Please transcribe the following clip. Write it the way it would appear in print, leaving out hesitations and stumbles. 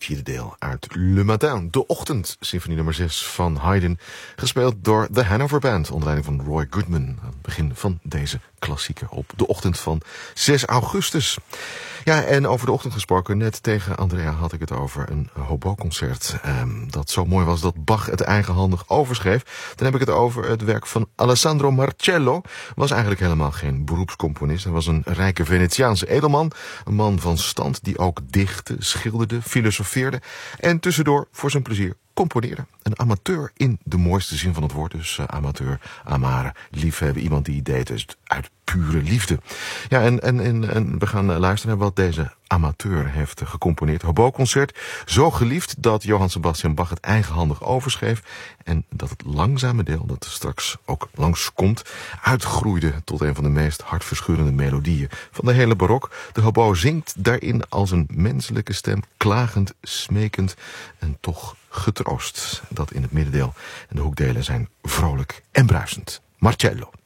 vierde deel uit Le Matin, de ochtend, symfonie nummer 6 van Haydn, gespeeld door de Hanover Band onder leiding van Roy Goodman aan het begin van deze klassieker op de ochtend van 6 augustus. Ja, en over de ochtend gesproken, net tegen Andrea had ik het over een hobo-concert dat zo mooi was dat Bach het eigenhandig overschreef. Dan heb ik het over het werk van Alessandro Marcello. Was eigenlijk helemaal geen beroepscomponist. Hij was een rijke Venetiaanse edelman, een man van stand die ook dichtte, schilderde, filosofeerde en tussendoor voor zijn plezier componeerde. Een amateur in de mooiste zin van het woord. Dus amateur, amare, liefhebben. Iemand die deed dus uit pure liefde. Ja, en we gaan luisteren naar wat deze amateur heeft gecomponeerd. Hobo-concert. Zo geliefd dat Johann Sebastian Bach het eigenhandig overschreef. En dat het langzame deel, dat straks ook langskomt, uitgroeide tot een van de meest hartverscheurende melodieën van de hele barok. De hobo zingt daarin als een menselijke stem, klagend, smekend en toch getroost. Dat in het middendeel en de hoekdelen zijn vrolijk en bruisend. Marcello.